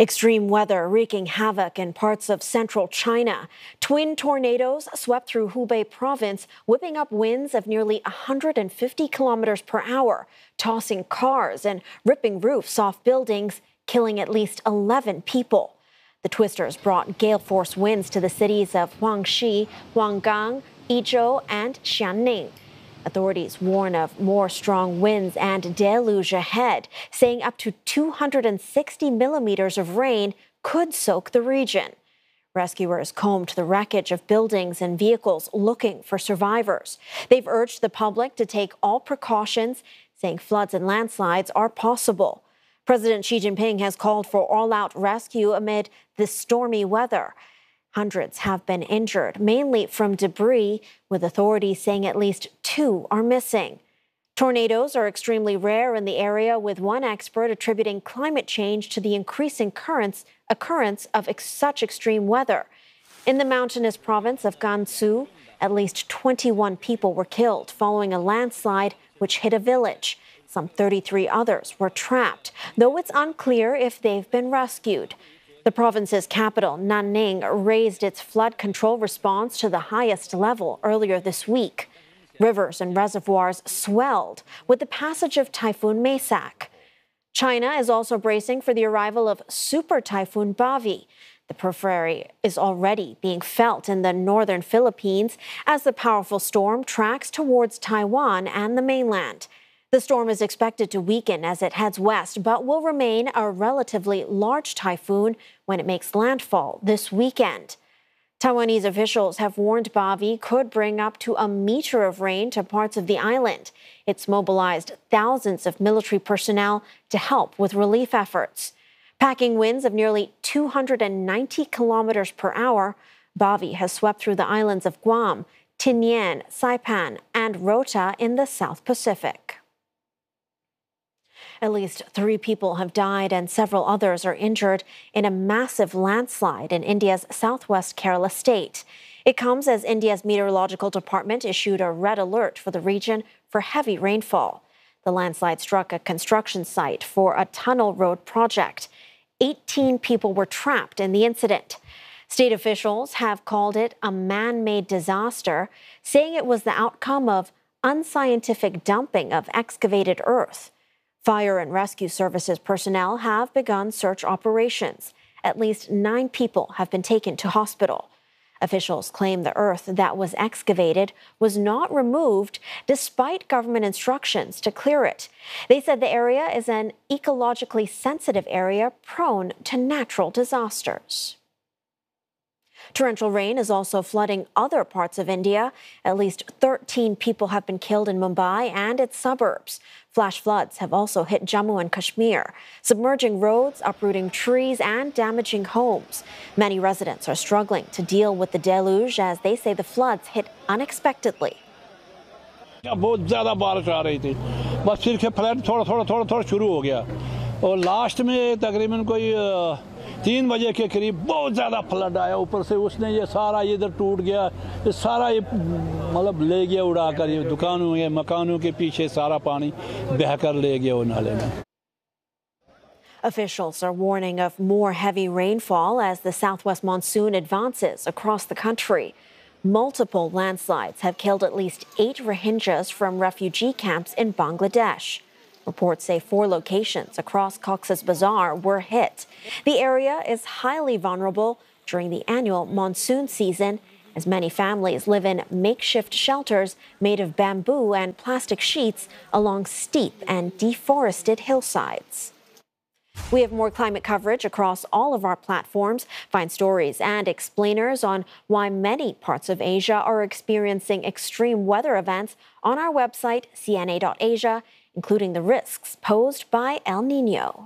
Extreme weather wreaking havoc in parts of central China. Twin tornadoes swept through Hubei province, whipping up winds of nearly 150 kilometers per hour, tossing cars and ripping roofs off buildings, killing at least 11 people. The twisters brought gale-force winds to the cities of Huangshi, Huanggang, Yizhou, and Xianing. Authorities warn of more strong winds and deluge ahead, saying up to 260 millimeters of rain could soak the region. Rescuers combed the wreckage of buildings and vehicles looking for survivors. They've urged the public to take all precautions, saying floods and landslides are possible. President Xi Jinping has called for all-out rescue amid this stormy weather. Hundreds have been injured, mainly from debris, with authorities saying at least 2 are missing. Tornadoes are extremely rare in the area, with one expert attributing climate change to the increasing occurrence of such extreme weather. In the mountainous province of Gansu, at least 21 people were killed following a landslide which hit a village. Some 33 others were trapped, though it's unclear if they've been rescued. The province's capital, Nanning, raised its flood control response to the highest level earlier this week. Rivers and reservoirs swelled with the passage of Typhoon Maysak. China is also bracing for the arrival of Super Typhoon Bavi. The periphery is already being felt in the northern Philippines as the powerful storm tracks towards Taiwan and the mainland. The storm is expected to weaken as it heads west, but will remain a relatively large typhoon when it makes landfall this weekend. Taiwanese officials have warned Bavi could bring up to a meter of rain to parts of the island. It's mobilized thousands of military personnel to help with relief efforts. Packing winds of nearly 290 kilometers per hour, Bavi has swept through the islands of Guam, Tinian, Saipan, and Rota in the South Pacific. At least 3 people have died and several others are injured in a massive landslide in India's southwest Kerala state. It comes as India's meteorological department issued a red alert for the region for heavy rainfall. The landslide struck a construction site for a tunnel road project. 18 people were trapped in the incident. State officials have called it a man-made disaster, saying it was the outcome of unscientific dumping of excavated earth. Fire and rescue services personnel have begun search operations. At least 9 people have been taken to hospital. Officials claim the earth that was excavated was not removed despite government instructions to clear it. They said the area is an ecologically sensitive area prone to natural disasters. Torrential rain is also flooding other parts of India. At least 13 people have been killed in Mumbai and its suburbs. Flash floods have also hit Jammu and Kashmir, submerging roads, uprooting trees, and damaging homes. Many residents are struggling to deal with the deluge as they say the floods hit unexpectedly. बहुत ज़्यादा बारिश आ रही थी, बस फिर के flood थोड़ा शुरू हो गया और लास्ट में तकरीबन कोई 3 बजे के करीब बहुत ज़्यादा फ्लड आया ऊपर से उसने ये सारा इधर टूट गया ये सारा ये मतलब ले गया उड़ाकर ये दुकानों के मकानों के पीछे सारा पानी बहकर ले गया वो नाले में. Officials are warning of more heavy rainfall as the southwest monsoon advances across the country. Multiple landslides have killed at least 8 Rohingyas from refugee camps in Bangladesh. Reports say 4 locations across Cox's Bazar were hit. The area is highly vulnerable during the annual monsoon season, as many families live in makeshift shelters made of bamboo and plastic sheets along steep and deforested hillsides. We have more climate coverage across all of our platforms. Find stories and explainers on why many parts of Asia are experiencing extreme weather events on our website, cna.asia, including the risks posed by El Nino.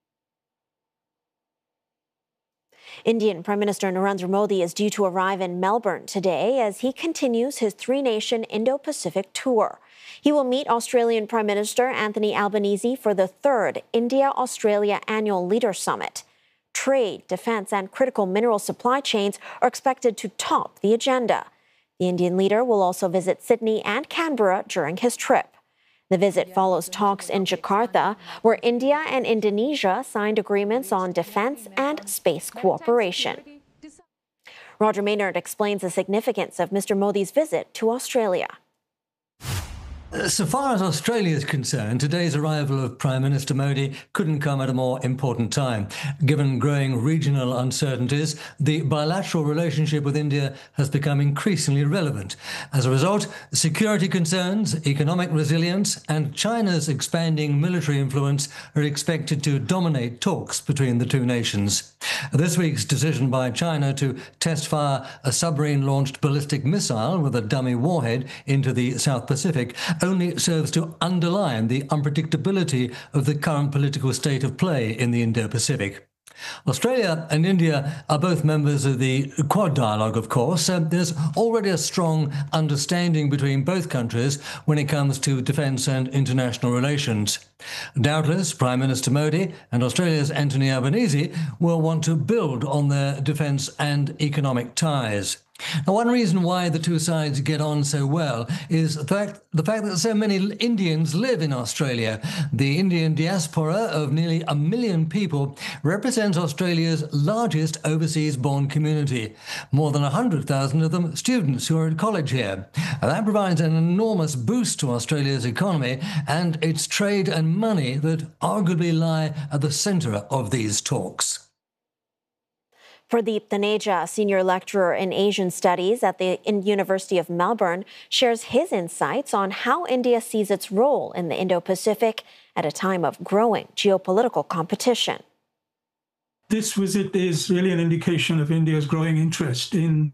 Indian Prime Minister Narendra Modi is due to arrive in Melbourne today as he continues his 3-nation Indo-Pacific tour. He will meet Australian Prime Minister Anthony Albanese for the 3rd India-Australia Annual Leaders Summit. Trade, defense, and critical mineral supply chains are expected to top the agenda. The Indian leader will also visit Sydney and Canberra during his trip. The visit follows talks in Jakarta, where India and Indonesia signed agreements on defense and space cooperation. Roger Maynard explains the significance of Mr. Modi's visit to Australia. So far as Australia is concerned, today's arrival of Prime Minister Modi couldn't come at a more important time. Given growing regional uncertainties, the bilateral relationship with India has become increasingly relevant. As a result, security concerns, economic resilience, and China's expanding military influence are expected to dominate talks between the two nations. This week's decision by China to test-fire a submarine-launched ballistic missile with a dummy warhead into the South Pacific only serves to underline the unpredictability of the current political state of play in the Indo-Pacific. Australia and India are both members of the Quad dialogue, of course. There's already a strong understanding between both countries when it comes to defence and international relations. Doubtless, Prime Minister Modi and Australia's Anthony Albanese will want to build on their defence and economic ties. Now, one reason why the two sides get on so well is the fact that so many Indians live in Australia. The Indian diaspora of nearly 1 million people represents Australia's largest overseas-born community. More than 100,000 of them students who are at college here. That provides an enormous boost to Australia's economy and its trade and money that arguably lie at the centre of these talks. Pradeep Taneja, senior lecturer in Asian studies at the University of Melbourne, shares his insights on how India sees its role in the Indo-Pacific at a time of growing geopolitical competition. This visit is really an indication of India's growing interest in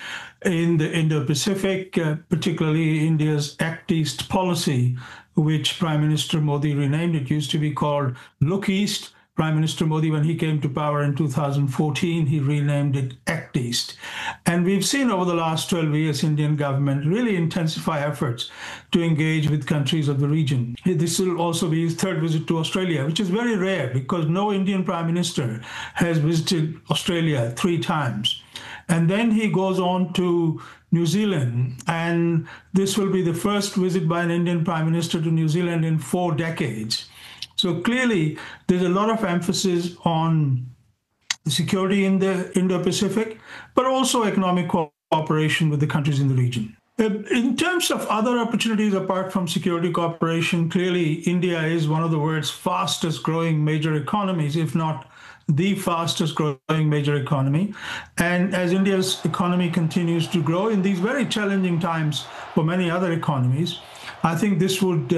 the Indo-Pacific, particularly India's Act East policy, which Prime Minister Modi renamed. It used to be called Look East. Prime Minister Modi, when he came to power in 2014, he renamed it Act East. And we've seen over the last 12 years, Indian government really intensify efforts to engage with countries of the region. This will also be his third visit to Australia, which is very rare because no Indian Prime Minister has visited Australia 3 times. And then he goes on to New Zealand, and this will be the first visit by an Indian Prime Minister to New Zealand in 4 decades. So clearly, there's a lot of emphasis on security in the Indo-Pacific, but also economic cooperation with the countries in the region. In terms of other opportunities apart from security cooperation, clearly India is one of the world's fastest growing major economies, if not the fastest growing major economy. And as India's economy continues to grow in these very challenging times for many other economies, I think this would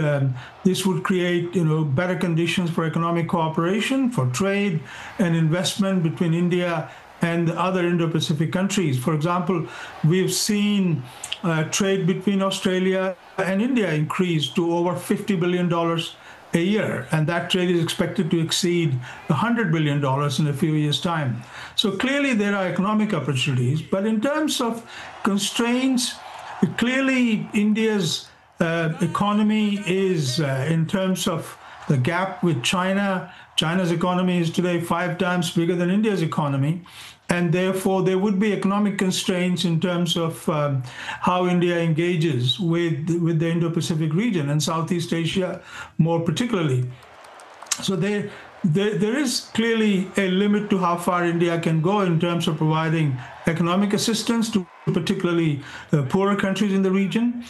create better conditions for economic cooperation, for trade and investment between India and the other Indo-Pacific countries. For example, we've seen trade between Australia and India increase to over $50 billion a year, and that trade is expected to exceed $100 billion in a few years' time. So clearly there are economic opportunities, but in terms of constraints, clearly India's economy is, in terms of the gap with China, China's economy is today 5 times bigger than India's economy. And therefore, there would be economic constraints in terms of how India engages with the Indo-Pacific region and Southeast Asia more particularly. So there is clearly a limit to how far India can go in terms of providing economic assistance to particularly poorer countries in the region.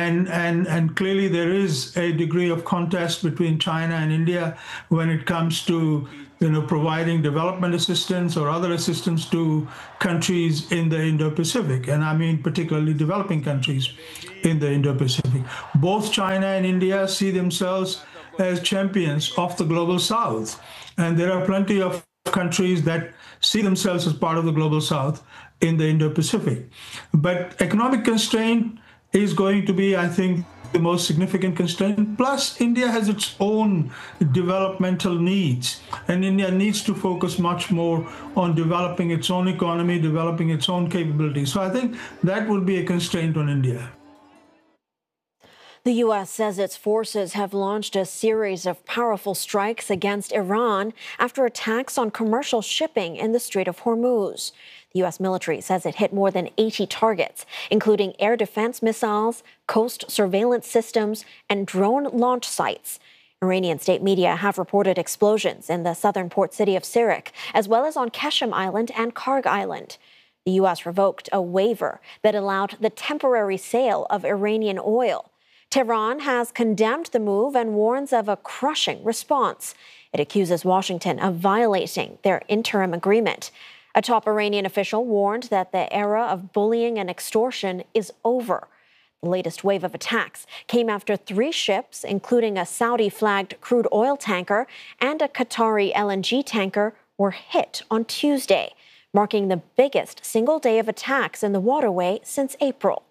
And clearly there is a degree of contest between China and India when it comes to providing development assistance or other assistance to countries in the Indo-Pacific. And I mean particularly developing countries in the Indo-Pacific. Both China and India see themselves as champions of the global South. And there are plenty of countries that see themselves as part of the global South in the Indo-Pacific. But economic constraint is going to be, I think, the most significant constraint. Plus, India has its own developmental needs, and India needs to focus much more on developing its own economy, developing its own capabilities. So I think that would be a constraint on India. The U.S. says its forces have launched a series of powerful strikes against Iran after attacks on commercial shipping in the Strait of Hormuz. The U.S. military says it hit more than 80 targets, including air defense missiles, coast surveillance systems, and drone launch sites. Iranian state media have reported explosions in the southern port city of Sirik, as well as on Keshem Island and Karg Island. The U.S. revoked a waiver that allowed the temporary sale of Iranian oil. Tehran has condemned the move and warns of a crushing response. It accuses Washington of violating their interim agreement. A top Iranian official warned that the era of bullying and extortion is over. The latest wave of attacks came after 3 ships, including a Saudi-flagged crude oil tanker and a Qatari LNG tanker, were hit on Tuesday, marking the biggest single day of attacks in the waterway since April.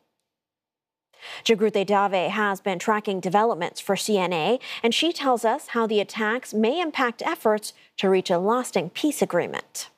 Jagrute Dave has been tracking developments for CNA, and she tells us how the attacks may impact efforts to reach a lasting peace agreement.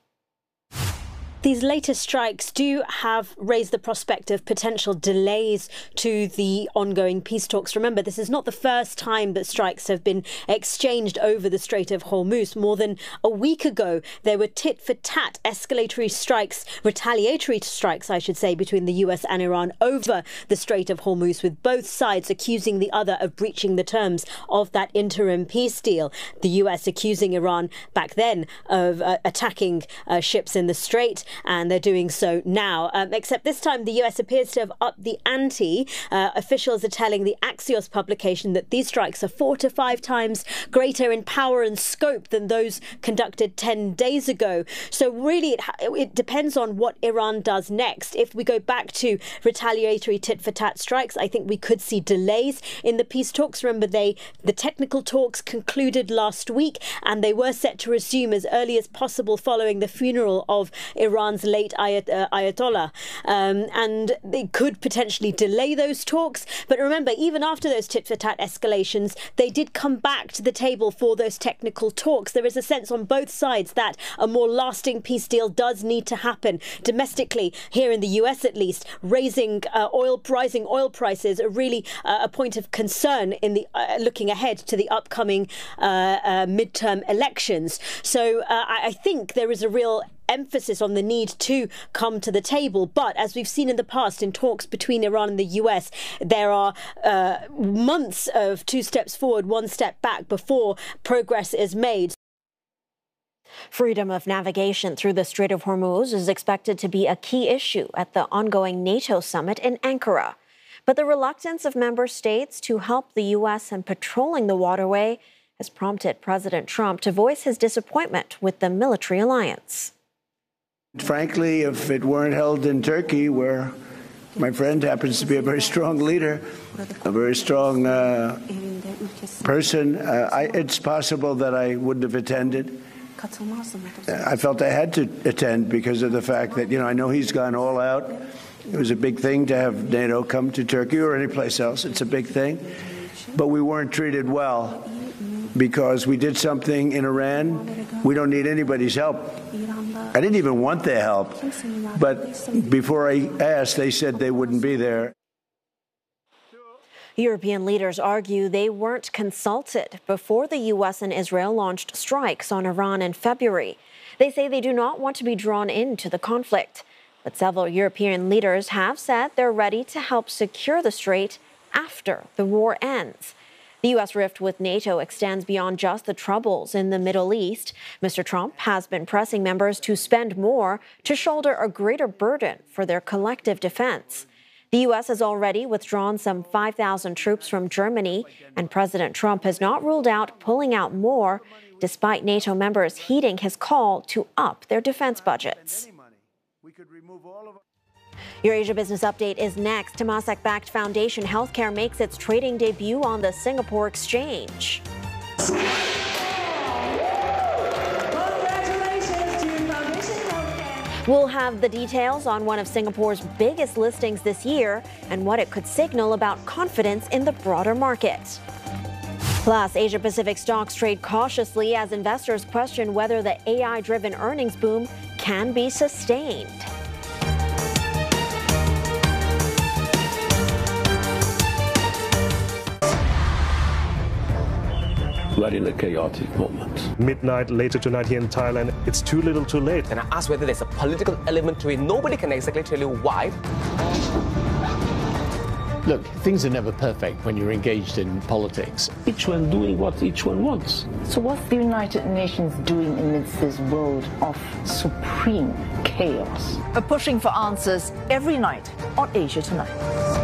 These latest strikes do have raised the prospect of potential delays to the ongoing peace talks. Remember, this is not the first time that strikes have been exchanged over the Strait of Hormuz. More than a week ago, there were tit-for-tat escalatory strikes, retaliatory strikes, I should say, between the US and Iran over the Strait of Hormuz, with both sides accusing the other of breaching the terms of that interim peace deal. The US accusing Iran back then of attacking ships in the strait, and they're doing so now. Except this time, the US appears to have upped the ante. Officials are telling the Axios publication that these strikes are 4 to 5 times greater in power and scope than those conducted 10 days ago. So really, it depends on what Iran does next. If we go back to retaliatory tit-for-tat strikes, I think we could see delays in the peace talks. Remember, the technical talks concluded last week, and they were set to resume as early as possible following the funeral of Iran's late Ayatollah, and they could potentially delay those talks. But remember, even after those tit-for-tat escalations, they did come back to the table for those technical talks. There is a sense on both sides that a more lasting peace deal does need to happen. Domestically, here in the US at least, rising oil prices are really a point of concern in the looking ahead to the upcoming midterm elections. So I think there is a real emphasis on the need to come to the table. But as we've seen in the past in talks between Iran and the US, there are months of 2 steps forward, 1 step back before progress is made. Freedom of navigation through the Strait of Hormuz is expected to be a key issue at the ongoing NATO summit in Ankara. But the reluctance of member states to help the U.S. in patrolling the waterway has prompted President Trump to voice his disappointment with the military alliance. Frankly, if it weren't held in Turkey, where my friend happens to be a very strong leader, a very strong person, it's possible that I wouldn't have attended. I felt I had to attend because of the fact that, I know he's gone all out. It was a big thing to have NATO come to Turkey or any place else. It's a big thing. But we weren't treated well because we did something in Iran. We don't need anybody's help. I didn't even want their help. But before I asked, they said they wouldn't be there. European leaders argue they weren't consulted before the U.S. and Israel launched strikes on Iran in February. They say they do not want to be drawn into the conflict. But several European leaders have said they're ready to help secure the strait after the war ends. The U.S. rift with NATO extends beyond just the troubles in the Middle East. Mr. Trump has been pressing members to spend more to shoulder a greater burden for their collective defense. The U.S. has already withdrawn some 5,000 troops from Germany, and President Trump has not ruled out pulling out more, despite NATO members heeding his call to up their defense budgets. Your Asia Business Update is next. Temasek-backed Foundation Healthcare makes its trading debut on the Singapore Exchange. We'll have the details on one of Singapore's biggest listings this year and what it could signal about confidence in the broader market. Plus, Asia-Pacific stocks trade cautiously as investors question whether the AI-driven earnings boom can be sustained. We're in a chaotic moment. Midnight later tonight here in Thailand, it's too little too late. And I asked whether there's a political element to it. Nobody can exactly tell you why. Look, things are never perfect when you're engaged in politics. Each one doing what each one wants. So what's the United Nations doing amidst this world of supreme chaos? Pushing for answers every night on Asia Tonight.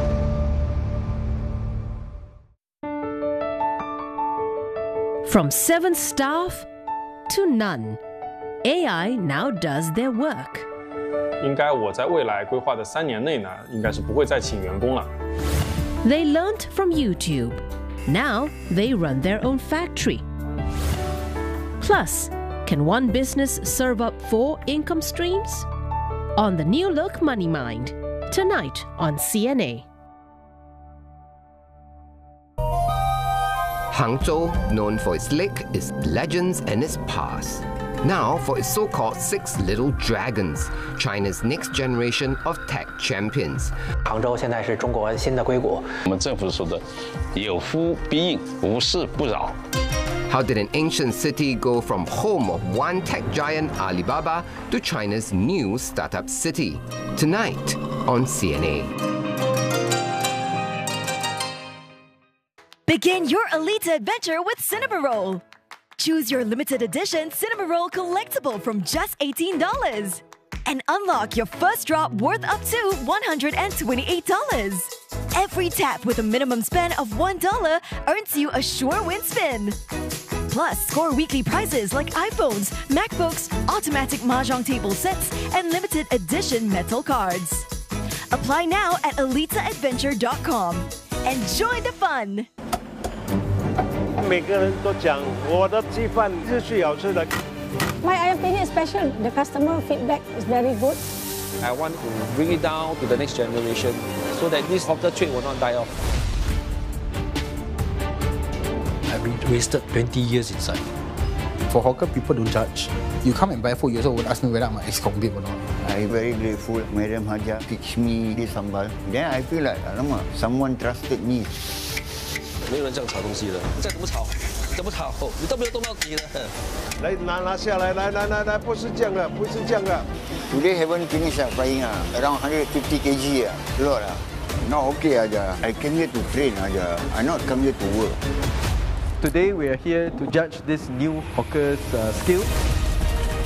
From 7 staff to none, AI now does their work. 应该我在未来规划的3年内呢，应该是不会再请员工了。 They learnt from YouTube. Now they run their own factory. Plus, can one business serve up 4 income streams? On the new look Money Mind, tonight on CNA. Hangzhou, known for its lake, its legends, and its past. Now for its so-called 6 little dragons, China's next generation of tech champions. 杭州现在是中国新的硅谷。 我们政府说的有夫必应，无事不扰。 How did an ancient city go from home of one tech giant Alibaba to China's new startup city? Tonight on CNA. Begin your Alita adventure with Cinema Roll. Choose your limited edition Cinema Roll collectible from just $18 and unlock your first drop worth up to $128. Every tap with a minimum spend of $1 earns you a sure win spin. Plus, score weekly prizes like iPhones, MacBooks, automatic mahjong table sets, and limited edition metal cards. Apply now at alitaadventure.com. Enjoy the fun! 每个人都讲我的鸡饭是最好吃的。 My opinion is special. The customer feedback is very good. I want to bring it down to the next generation so that this hawker trade will not die off. I've wasted 20 years inside. For hawker, people don't judge. You come and buy food, you also would ask me whether I'm ex-convict or not. I'm very grateful. Madam Haja teach me this sambal. Then I feel like, alamak, someone trusted me. 没有人这样炒东西的，你再怎么炒，怎么炒，你都没有动到底的。 来拿下来，来，不是这样的，不是这样的。 Today haven't finished frying around 150 kg lot Not okay aja. I came here to train aja. I not come here to work. Today we are here to judge this new hawker's skill.